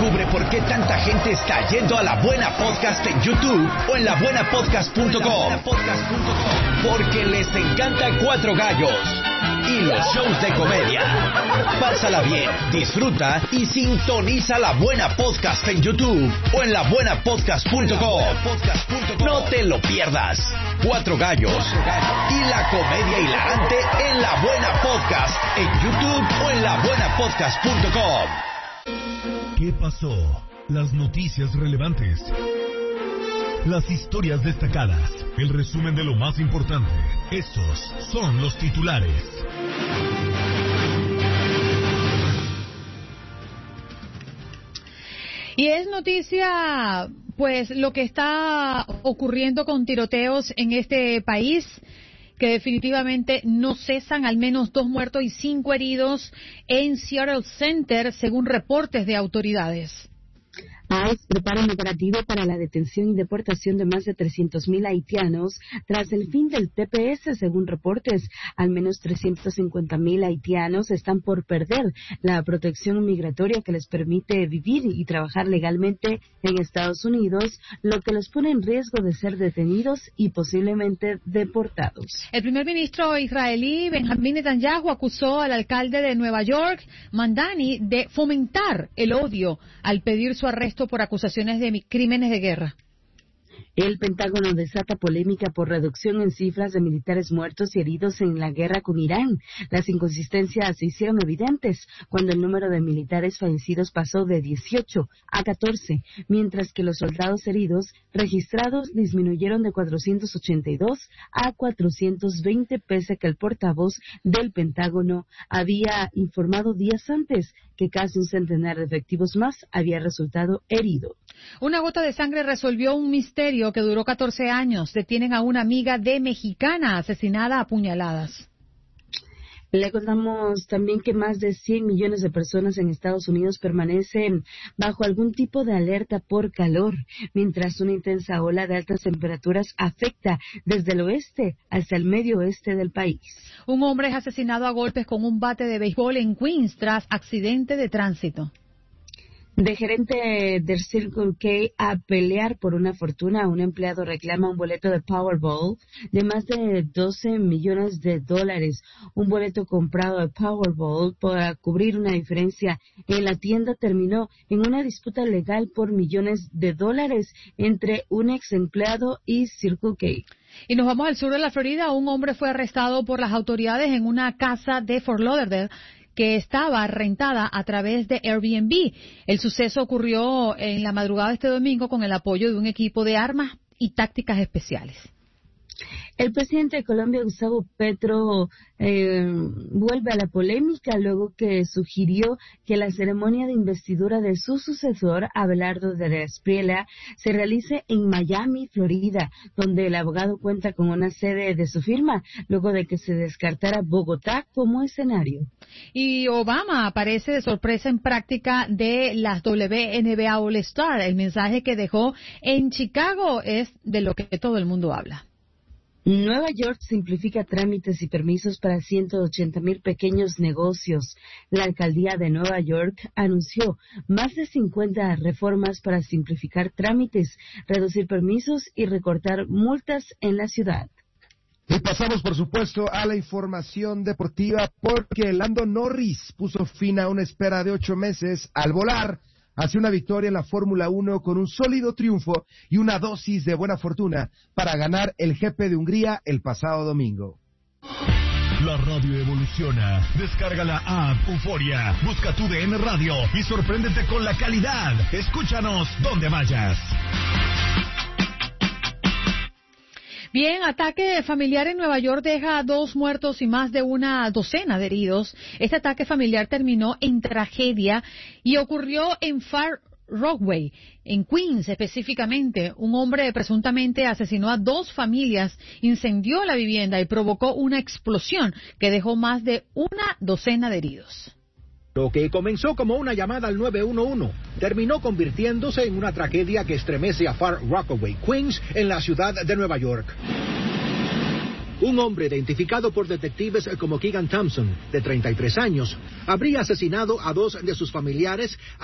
Descubre por qué tanta gente está yendo a La Buena Podcast en YouTube o en labuenapodcast.com. Porque les encanta Cuatro Gallos y los shows de comedia. Pásala bien, disfruta y sintoniza La Buena Podcast en YouTube o en labuenapodcast.com. No te lo pierdas. Cuatro Gallos y la comedia hilarante en La Buena Podcast en YouTube o en labuenapodcast.com. ¿Qué pasó? Las noticias relevantes. Las historias destacadas. El resumen de lo más importante. Estos son los titulares. Y es noticia, pues, lo que está ocurriendo con tiroteos en este país, que definitivamente no cesan, al menos 2 muertos y 5 heridos en Seattle Center, según reportes de autoridades. ICE prepara un operativo para la detención y deportación de más de 300,000 haitianos tras el fin del TPS, según reportes. Al menos 350,000 haitianos están por perder la protección migratoria que les permite vivir y trabajar legalmente en Estados Unidos, lo que los pone en riesgo de ser detenidos y posiblemente deportados. El primer ministro israelí Benjamín Netanyahu acusó al alcalde de Nueva York, Mandani, de fomentar el odio al pedir su arresto por acusaciones de crímenes de guerra. El Pentágono desata polémica por reducción en cifras de militares muertos y heridos en la guerra con Irán. Las inconsistencias se hicieron evidentes cuando el número de militares fallecidos pasó de 18 a 14, mientras que los soldados heridos registrados disminuyeron de 482 a 420, pese a que el portavoz del Pentágono había informado días antes que casi un centenar de efectivos más había resultado herido. Una gota de sangre resolvió un misterio que duró 14 años. Detienen a una amiga de mexicana asesinada a puñaladas. Le contamos también que más de 100 millones de personas en Estados Unidos permanecen bajo algún tipo de alerta por calor, mientras una intensa ola de altas temperaturas afecta desde el oeste hasta el medio oeste del país. Un hombre es asesinado a golpes con un bate de béisbol en Queens tras accidente de tránsito. De gerente del Circle K a pelear por una fortuna, un empleado reclama un boleto de Powerball de más de 12 millones de dólares. Un boleto comprado de Powerball para cubrir una diferencia en la tienda terminó en una disputa legal por millones de dólares entre un ex empleado y Circle K. Y nos vamos al sur de la Florida. Un hombre fue arrestado por las autoridades en una casa de Fort Lauderdale que estaba rentada a través de Airbnb. El suceso ocurrió en la madrugada de este domingo con el apoyo de un equipo de armas y tácticas especiales. El presidente de Colombia, Gustavo Petro, vuelve a la polémica luego que sugirió que la ceremonia de investidura de su sucesor, Abelardo de la Espriella, se realice en Miami, Florida, donde el abogado cuenta con una sede de su firma, luego de que se descartara Bogotá como escenario. Y Obama aparece de sorpresa en práctica de las WNBA All-Star. El mensaje que dejó en Chicago es de lo que todo el mundo habla. Nueva York simplifica trámites y permisos para 180,000 pequeños negocios. La alcaldía de Nueva York anunció más de 50 reformas para simplificar trámites, reducir permisos y recortar multas en la ciudad. Y pasamos, por supuesto, a la información deportiva porque Lando Norris puso fin a una espera de 8 meses al volar hacia una victoria en la Fórmula 1 con un sólido triunfo y una dosis de buena fortuna para ganar el GP de Hungría el pasado domingo. La radio evoluciona. Descarga la app Euforia. Busca tu DN Radio y sorpréndete con la calidad. Escúchanos donde vayas. Bien, ataque familiar en Nueva York deja 2 muertos y más de una docena de heridos. Este ataque familiar terminó en tragedia y ocurrió en Far Rockaway, en Queens específicamente. Un hombre presuntamente asesinó a 2 familias, incendió la vivienda y provocó una explosión que dejó más de una docena de heridos. Lo que comenzó como una llamada al 911 terminó convirtiéndose en una tragedia que estremece a Far Rockaway, Queens, en la ciudad de Nueva York. Un hombre identificado por detectives como Keegan Thompson, de 33 años, habría asesinado a 2 de sus familiares